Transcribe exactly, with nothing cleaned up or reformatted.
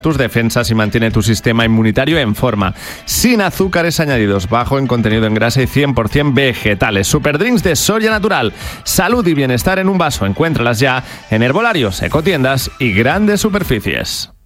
tus defensas y mantiene tu sistema inmunitario en forma. Sin azúcares añadidos, bajo en contenido en grasa y cien por ciento vegetales. Superdrinks de soya natural. Salud y bienestar en un vaso. Encuéntralas ya en herbolarios, ecotiendas y grandes superficies.